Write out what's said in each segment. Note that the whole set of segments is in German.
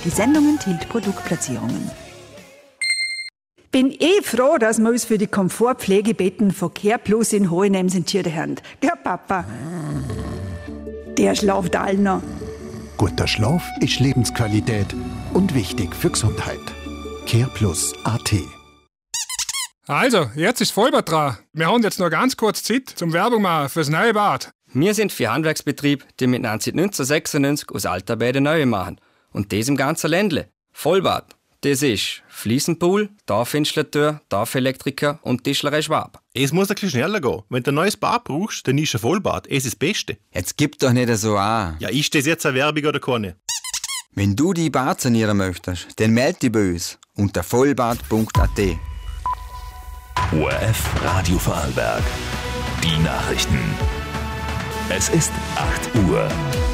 Die Sendung enthielt Produktplatzierungen. Bin froh, dass wir uns für die Komfortpflegebetten von CarePlus in Hohenems entschieden haben. Der Papa, der schlaft all noch. Guter Schlaf ist Lebensqualität und wichtig für Gesundheit. CarePlus.at. Also, jetzt ist Vollbad dran. Wir haben jetzt noch ganz kurz Zeit zum Werbung machen fürs neue Bad. Wir sind für Handwerksbetrieb, die mit 1996 aus alter Bäder neu machen. Und das im ganzen Ländle. Vollbad. Das ist Fliesenpool, Tafelinstallateur, Tafelelektriker und Tischlerei Schwab. Es muss ein bisschen schneller gehen. Wenn du ein neues Bad brauchst, dann ist ein Vollbad. Es ist das Beste. Jetzt gib doch nicht so an. Ja, ist das jetzt eine Werbung oder keine? Wenn du die Bad sanieren möchtest, dann melde dich bei uns unter vollbad.at. ORF Radio Vorarlberg. Die Nachrichten. Es ist 8 Uhr.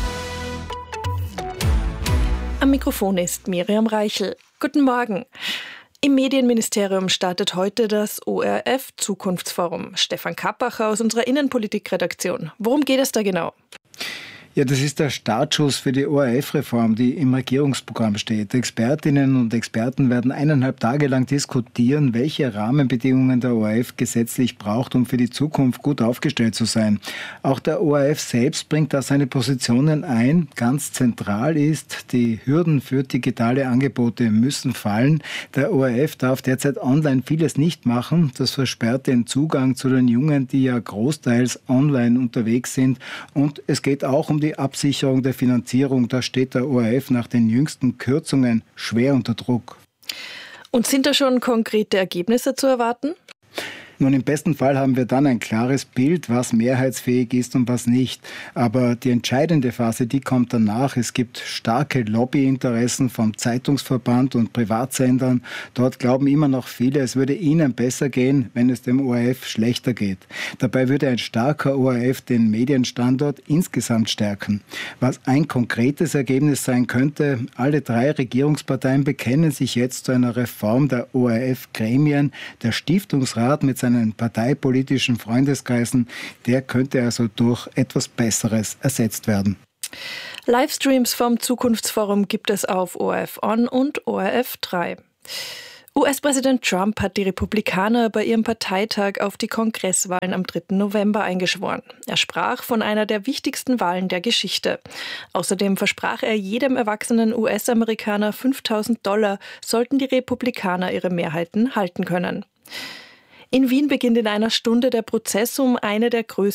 Am Mikrofon ist Miriam Reichel. Guten Morgen. Im Medienministerium startet heute das ORF-Zukunftsforum. Stefan Kappacher aus unserer Innenpolitikredaktion. Worum geht es da genau? Ja, das ist der Startschuss für die ORF-Reform, die im Regierungsprogramm steht. Expertinnen und Experten werden 1,5 Tage lang diskutieren, welche Rahmenbedingungen der ORF gesetzlich braucht, um für die Zukunft gut aufgestellt zu sein. Auch der ORF selbst bringt da seine Positionen ein. Ganz zentral ist, die Hürden für digitale Angebote müssen fallen. Der ORF darf derzeit online vieles nicht machen. Das versperrt den Zugang zu den Jungen, die ja großteils online unterwegs sind. Und es geht auch um die Absicherung der Finanzierung. Da steht der ORF nach den jüngsten Kürzungen schwer unter Druck. Und sind da schon konkrete Ergebnisse zu erwarten? Nun, im besten Fall haben wir dann ein klares Bild, was mehrheitsfähig ist und was nicht. Aber die entscheidende Phase, die kommt danach. Es gibt starke Lobbyinteressen vom Zeitungsverband und Privatsendern. Dort glauben immer noch viele, es würde ihnen besser gehen, wenn es dem ORF schlechter geht. Dabei würde ein starker ORF den Medienstandort insgesamt stärken. Was ein konkretes Ergebnis sein könnte, alle 3 Regierungsparteien bekennen sich jetzt zu einer Reform der ORF-Gremien. Der Stiftungsrat mit seinen parteipolitischen Freundeskreisen, der könnte also durch etwas Besseres ersetzt werden. Livestreams vom Zukunftsforum gibt es auf ORF On und ORF 3. US-Präsident Trump hat die Republikaner bei ihrem Parteitag auf die Kongresswahlen am 3. November eingeschworen. Er sprach von einer der wichtigsten Wahlen der Geschichte. Außerdem versprach er jedem erwachsenen US-Amerikaner $5.000, sollten die Republikaner ihre Mehrheiten halten können. In Wien beginnt in einer Stunde der Prozess um eine der größten